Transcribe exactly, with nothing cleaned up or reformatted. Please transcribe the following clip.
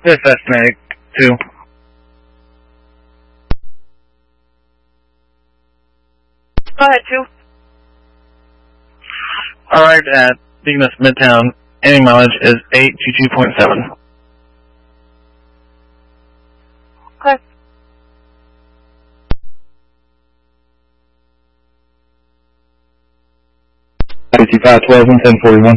This is Medic two. Go ahead, two. Arrived at Dignus Midtown. Any mileage is eight two two point seven. Okay. fifty-five twelve and ten forty-one.